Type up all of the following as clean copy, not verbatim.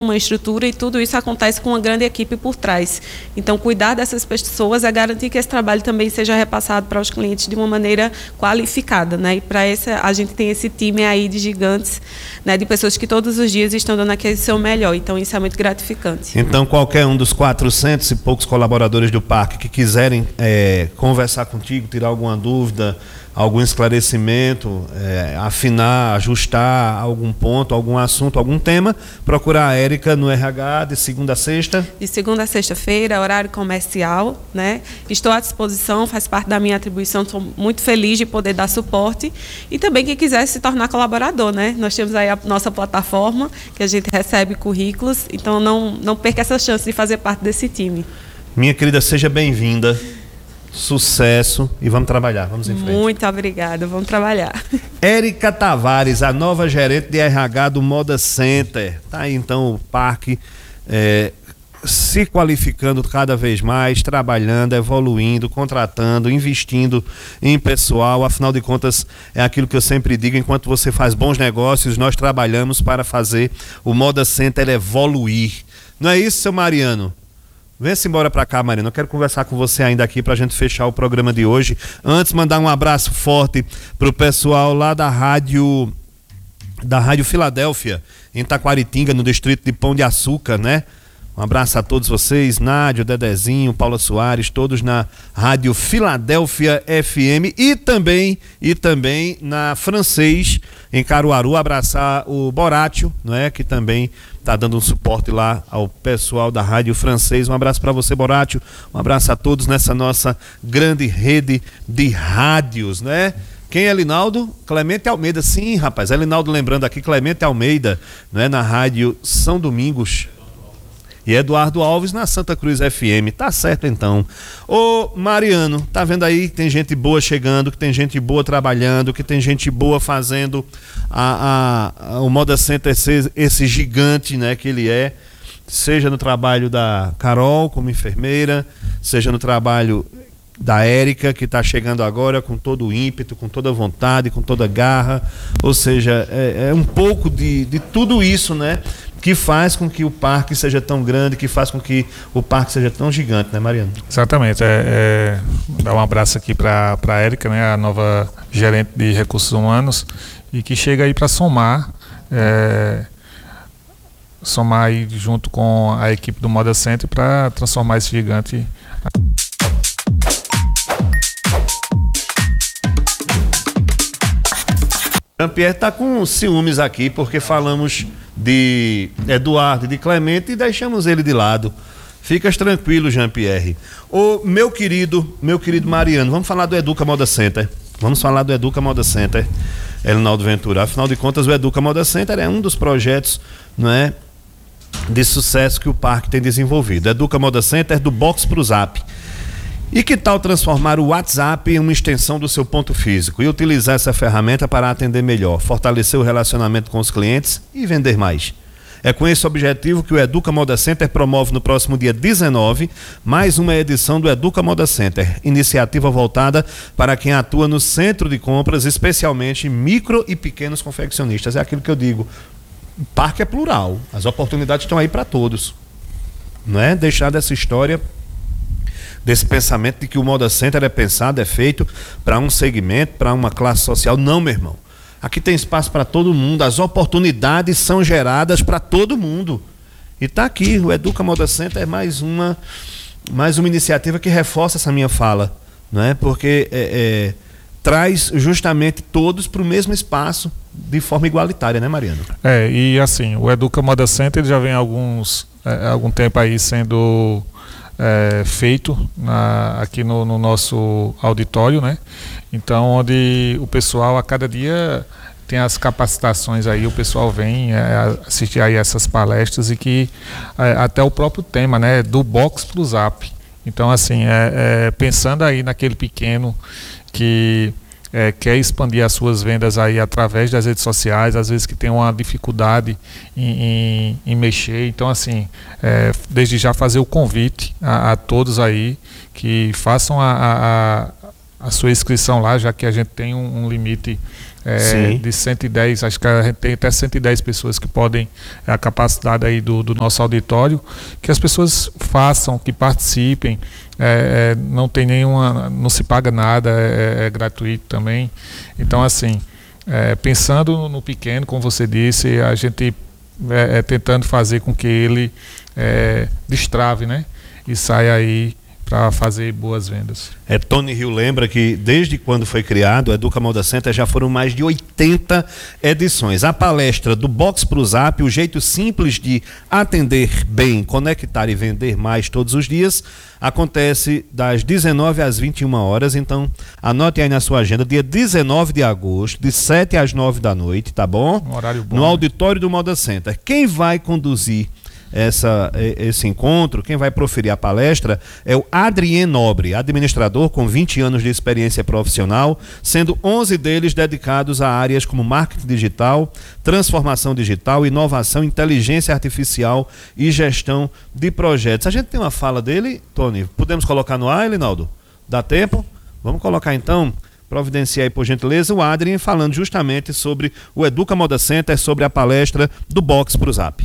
uma estrutura e tudo isso acontece com uma grande equipe por trás. Então, cuidar dessas pessoas é garantir que esse trabalho também seja repassado para os clientes de uma maneira qualificada, né? E para essa, a gente tem esse time aí de gigantes, né? De pessoas que todos os dias estão dando aquele seu melhor. Então, isso é muito gratificante. Então, qualquer um dos 400 e poucos colaboradores do parque que quiserem conversar contigo, tirar alguma dúvida, algum esclarecimento, afinar, ajustar algum ponto, algum assunto, algum tema, procurar a Érica no RH de segunda a sexta? De segunda a sexta-feira, horário comercial, né? Estou à disposição, faz parte da minha atribuição, estou muito feliz de poder dar suporte. E também quem quiser se tornar colaborador, né? Nós temos aí a nossa plataforma, que a gente recebe currículos, então não perca essa chance de fazer parte desse time. Minha querida, seja bem-vinda. Sucesso e vamos trabalhar, vamos em frente. Muito obrigada, vamos trabalhar. Érica Tavares, a nova gerente de RH do Moda Center. Tá aí então o parque se qualificando cada vez mais, trabalhando, evoluindo, contratando, investindo em pessoal. Afinal de contas, é aquilo que eu sempre digo: enquanto você faz bons negócios, nós trabalhamos para fazer o Moda Center evoluir. Não é isso, seu Mariano? Vem-se embora para cá, Marina. Eu quero conversar com você ainda aqui para a gente fechar o programa de hoje. Antes, mandar um abraço forte para o pessoal lá da Rádio Filadélfia, em Taquaritinga, no distrito de Pão de Açúcar, né? Um abraço a todos vocês, Nádio, Dedezinho, Paula Soares, todos na Rádio Filadélfia FM e também na Francês, em Caruaru. Abraçar o Borátio, não é? Que também está dando um suporte lá ao pessoal da Rádio Francês. Um abraço para você, Borátio. Um abraço a todos nessa nossa grande rede de rádios, né? Quem é Linaldo? Clemente Almeida. Sim, rapaz, é Linaldo lembrando aqui, Clemente Almeida, não é? Na Rádio São Domingos. E Eduardo Alves na Santa Cruz FM. Tá certo então. Ô Mariano, tá vendo aí que tem gente boa chegando, que tem gente boa trabalhando, que tem gente boa fazendo o Moda Center ser esse gigante, né, que ele é, seja no trabalho da Carol como enfermeira, seja no trabalho da Érica, que está chegando agora com todo o ímpeto, com toda a vontade, com toda a garra. Ou seja, é um pouco de tudo isso, né, que faz com que o parque seja tão grande, que faz com que o parque seja tão gigante, né, Mariano? Exatamente. Dar um abraço aqui para a Érica, né, a nova gerente de recursos humanos, e que chega aí para somar aí junto com a equipe do Moda Center para transformar esse gigante. Jean-Pierre está com ciúmes aqui porque falamos de Eduardo e de Clemente e deixamos ele de lado. Ficas tranquilo, Jean-Pierre. Ô, meu querido Mariano, vamos falar do Educa Moda Center. Elinaldo Ventura. Afinal de contas, o Educa Moda Center é um dos projetos, não é, de sucesso que o parque tem desenvolvido. Educa Moda Center do box pro Zap. E que tal transformar o WhatsApp em uma extensão do seu ponto físico e utilizar essa ferramenta para atender melhor, fortalecer o relacionamento com os clientes e vender mais? É com esse objetivo que o Educa Moda Center promove no próximo dia 19 mais uma edição do Educa Moda Center, iniciativa voltada para quem atua no centro de compras, especialmente micro e pequenos confeccionistas. É aquilo que eu digo, o parque é plural, as oportunidades estão aí para todos. Não é deixar dessa história, desse pensamento de que o Moda Center é pensado, é feito para um segmento, para uma classe social. Não, meu irmão. Aqui tem espaço para todo mundo, as oportunidades são geradas para todo mundo. E está aqui, o Educa Moda Center é mais uma iniciativa que reforça essa minha fala, não é? Porque traz justamente todos para o mesmo espaço de forma igualitária, né, Mariano? E assim, o Educa Moda Center já vem há algum tempo aí sendo feito aqui no nosso auditório, né? Então, onde o pessoal a cada dia tem as capacitações aí, o pessoal vem assistir aí essas palestras e que até o próprio tema, né, do box pro Zap. Então, assim, pensando aí naquele pequeno que quer expandir as suas vendas aí através das redes sociais, às vezes que tem uma dificuldade em mexer. Então, assim, desde já fazer o convite a todos aí que façam a sua inscrição lá, já que a gente tem um limite de 110, acho que a gente tem até 110 pessoas que podem, a capacidade aí do nosso auditório, que as pessoas façam, que participem, não tem não se paga nada, é gratuito também. Então, assim, pensando no pequeno, como você disse, a gente tentando fazer com que ele destrave, né? E saia aí para fazer boas vendas. Tony Hill lembra que desde quando foi criado o Educa Moda Center já foram mais de 80 edições. A palestra do Box pro Zap, o jeito simples de atender bem, conectar e vender mais todos os dias, acontece das 19 às 21 horas, então anote aí na sua agenda, dia 19 de agosto, de 7 às 9 da noite, tá bom? Um horário bom, no auditório do Moda Center. Quem vai conduzir esse encontro, quem vai proferir a palestra é o Adrien Nobre, administrador com 20 anos de experiência profissional, sendo 11 deles dedicados a áreas como marketing digital, transformação digital, inovação, inteligência artificial e gestão de projetos. A gente tem uma fala dele, Tony, podemos colocar no ar, Elinaldo? Dá tempo? Vamos colocar então, providenciar aí por gentileza o Adrien falando justamente sobre o Educa Moda Center, sobre a palestra do Box pro Zap.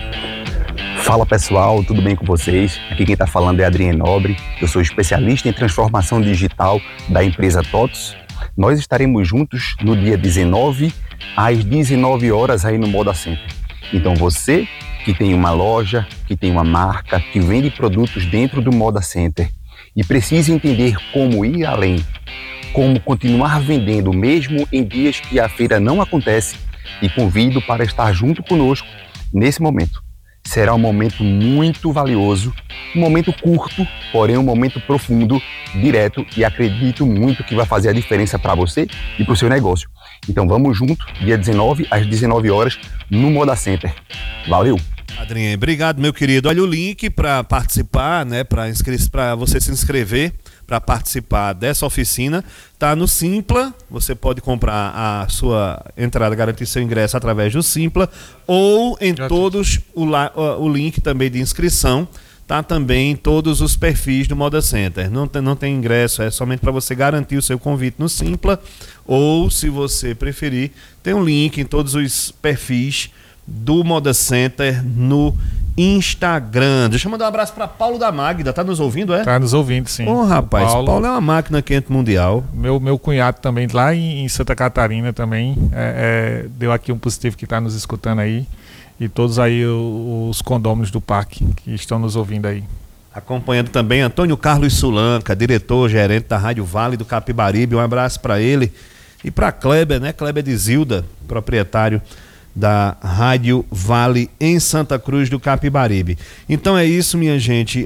Fala pessoal, tudo bem com vocês? Aqui quem está falando é Adrien Nobre, eu sou especialista em transformação digital da empresa TOTOS. Nós estaremos juntos no dia 19 às 19 horas aí no Moda Center. Então você que tem uma loja, que tem uma marca, que vende produtos dentro do Moda Center e precisa entender como ir além, como continuar vendendo mesmo em dias que a feira não acontece, e convido para estar junto conosco nesse momento. Será um momento muito valioso, um momento curto, porém um momento profundo, direto, e acredito muito que vai fazer a diferença para você e para o seu negócio. Então vamos junto, dia 19 às 19 horas no Moda Center. Valeu! Adrien, obrigado meu querido. Olha o link para participar, né, para você se inscrever para participar dessa oficina, tá no Simpla. Você pode comprar a sua entrada, garantir seu ingresso através do Simpla, ou em todos o link também de inscrição, tá também em todos os perfis do Moda Center. Não tem ingresso, é somente para você garantir o seu convite no Simpla, ou se você preferir, tem um link em todos os perfis do Moda Center no Instagram. Deixa eu mandar um abraço para Paulo da Magda, tá nos ouvindo, é? Tá nos ouvindo, sim. Rapaz, Paulo é uma máquina quente mundial. Meu cunhado também, lá em Santa Catarina também, deu aqui um positivo que tá nos escutando aí, e todos aí os condôminos do parque que estão nos ouvindo aí. Acompanhando também Antônio Carlos Sulanca, diretor, gerente da Rádio Vale do Capibaribe, um abraço para ele, e para Kleber, né? Kleber de Zilda, proprietário da Rádio Vale em Santa Cruz do Capibaribe. Então é isso, minha gente,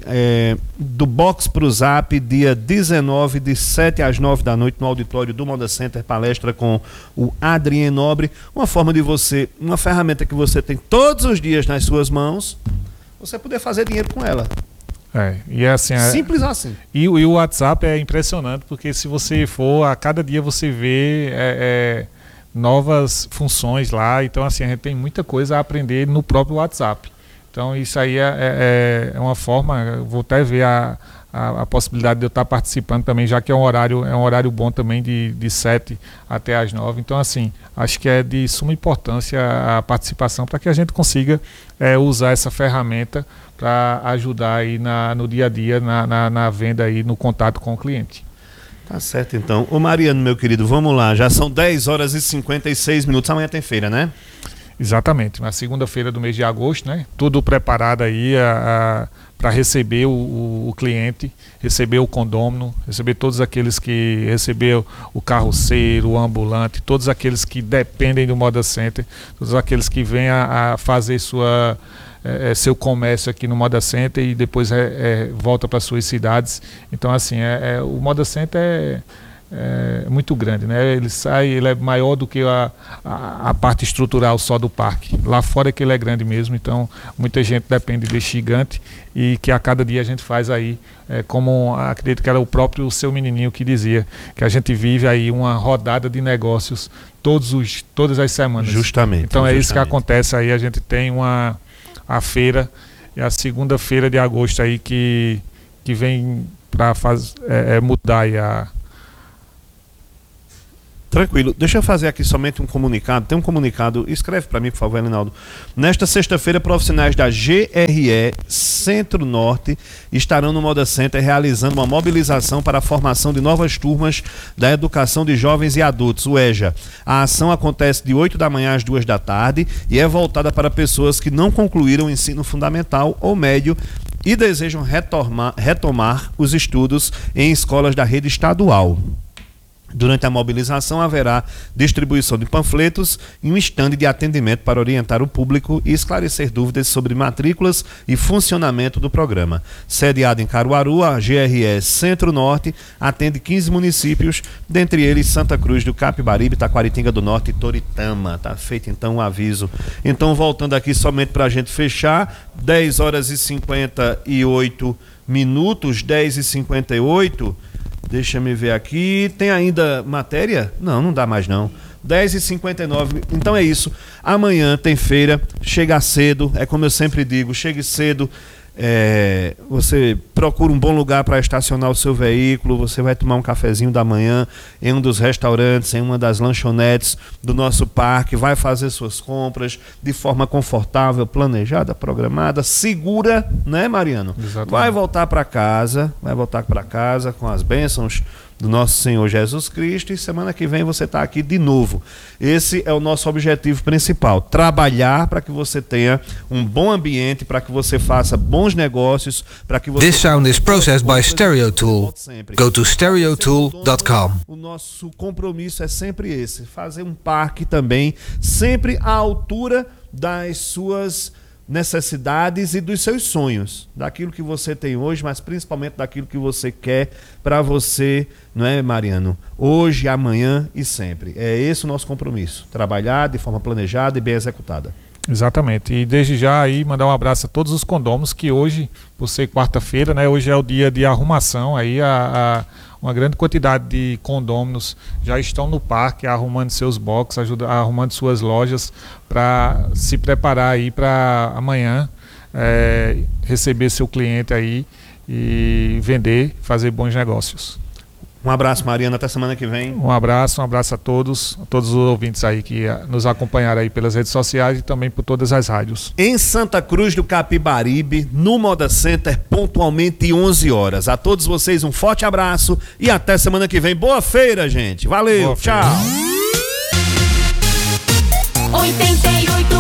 do Box pro Zap, dia 19, de 7 às 9 da noite, no auditório do Moda Center, palestra com o Adrien Nobre, uma ferramenta que você tem todos os dias nas suas mãos, você poder fazer dinheiro com ela. E é assim, simples assim. E o WhatsApp é impressionante, porque se você for, a cada dia você vê novas funções lá, então assim, a gente tem muita coisa a aprender no próprio WhatsApp. Então isso aí é uma forma, eu vou até ver a possibilidade de eu estar participando também, já que é um horário bom também de 7 até às 9. Então assim, acho que é de suma importância a participação para que a gente consiga usar essa ferramenta para ajudar aí no dia a dia, na venda aí, no contato com o cliente. Tá certo, então. Ô Mariano, meu querido, vamos lá. Já são 10 horas e 56 minutos. Amanhã tem feira, né? Exatamente. Na segunda-feira do mês de agosto, né? Tudo preparado aí para receber o cliente, receber o condômino, receber todos aqueles que receber o carroceiro, o ambulante, todos aqueles que dependem do Moda Center, todos aqueles que vêm a fazer seu comércio aqui no Moda Center e depois volta para suas cidades. Então assim, o Moda Center é muito grande, né? Ele é maior do que a parte estrutural só do parque. Lá fora é que ele é grande mesmo, então muita gente depende desse gigante, e que a cada dia a gente faz aí, como acredito que era o próprio seu menininho que dizia, que a gente vive aí uma rodada de negócios todas as semanas. Justamente. Então é isso que acontece aí, a gente tem a feira, é a segunda-feira de agosto aí que vem para mudar aí Tranquilo. Deixa eu fazer aqui somente um comunicado. Tem um comunicado, escreve para mim, por favor, Elinaldo. Nesta sexta-feira, profissionais da GRE Centro-Norte estarão no Moda Center realizando uma mobilização para a formação de novas turmas da educação de jovens e adultos, o EJA. A ação acontece de 8 da manhã às 2 da tarde e é voltada para pessoas que não concluíram o ensino fundamental ou médio e desejam retomar os estudos em escolas da rede estadual. Durante a mobilização haverá distribuição de panfletos e um estande de atendimento para orientar o público e esclarecer dúvidas sobre matrículas e funcionamento do programa. Sediado em Caruaru, a GRE Centro-Norte atende 15 municípios, dentre eles Santa Cruz do Capibaribe, Taquaritinga do Norte e Toritama. Tá feito então o aviso. Então, voltando aqui somente para a gente fechar, 10 horas e 58 minutos, 10 e 58. Deixa me ver aqui. Tem ainda matéria? Não dá mais não. 10h59. Então é isso. Amanhã tem feira. Chega cedo. É como eu sempre digo. Chegue cedo. Você procura um bom lugar para estacionar o seu veículo. Você vai tomar um cafezinho da manhã em um dos restaurantes, em uma das lanchonetes do nosso parque. Vai fazer suas compras de forma confortável, planejada, programada, segura, né, Mariano? Exatamente. Vai voltar para casa com as bênçãos do nosso Senhor Jesus Cristo, e semana que vem você está aqui de novo. Esse é o nosso objetivo principal, trabalhar para que você tenha um bom ambiente, para que você faça bons negócios, para que você... This sound is processed by Stereotool. Go to stereotool.com. O nosso compromisso é sempre esse, fazer um parque também, sempre à altura das suas necessidades e dos seus sonhos, daquilo que você tem hoje, mas principalmente daquilo que você quer para você, não é, Mariano? Hoje, amanhã e sempre. É esse o nosso compromisso, trabalhar de forma planejada e bem executada. Exatamente, e desde já aí mandar um abraço a todos os condôminos que hoje, por ser quarta-feira, né, hoje é o dia de arrumação, aí uma grande quantidade de condôminos já estão no parque arrumando seus boxes, arrumando suas lojas para se preparar aí para amanhã receber seu cliente aí e vender, fazer bons negócios. Um abraço, Mariana, até semana que vem. Um abraço a todos os ouvintes aí que nos acompanharam aí pelas redes sociais e também por todas as rádios. Em Santa Cruz do Capibaribe, no Moda Center, pontualmente 11 horas. A todos vocês um forte abraço e até semana que vem. Boa feira, gente. Valeu, boa tchau. 88,9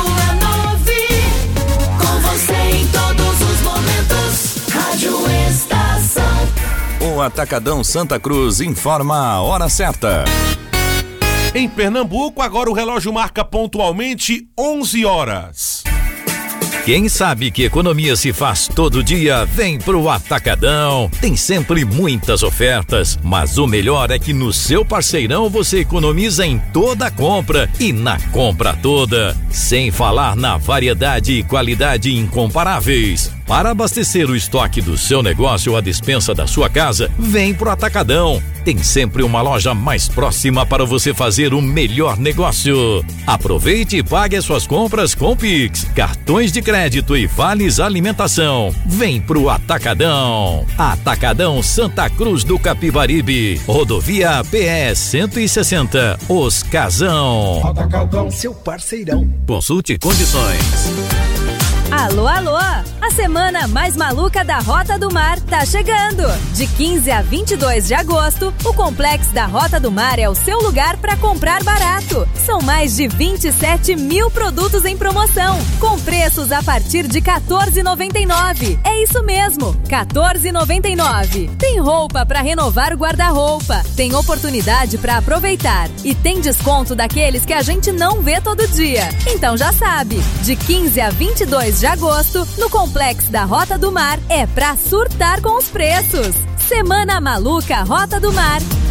com você em todos os momentos. Rádio Estação. O Atacadão Santa Cruz informa a hora certa. Em Pernambuco, agora o relógio marca pontualmente 11 horas. Quem sabe que economia se faz todo dia, vem pro Atacadão. Tem sempre muitas ofertas, mas o melhor é que no seu parceirão você economiza em toda a compra e na compra toda. Sem falar na variedade e qualidade incomparáveis. Para abastecer o estoque do seu negócio ou a despensa da sua casa, vem pro Atacadão. Tem sempre uma loja mais próxima para você fazer o melhor negócio. Aproveite e pague as suas compras com Pix, cartões de crédito e vales alimentação. Vem pro Atacadão. Atacadão Santa Cruz do Capibaribe. Rodovia PE 160. Os Casão. Atacadão, seu parceirão. Consulte condições. Alô, alô! A semana mais maluca da Rota do Mar tá chegando! De 15 a 22 de agosto, o Complexo da Rota do Mar é o seu lugar para comprar barato. São mais de 27 mil produtos em promoção, com preços a partir de R$ 14,99. É isso mesmo, R$ 14,99. Tem roupa para renovar o guarda-roupa, tem oportunidade para aproveitar e tem desconto daqueles que a gente não vê todo dia. Então já sabe, de 15 a 22 de agosto, no Complexo da Rota do Mar, é pra surtar com os preços. Semana Maluca Rota do Mar.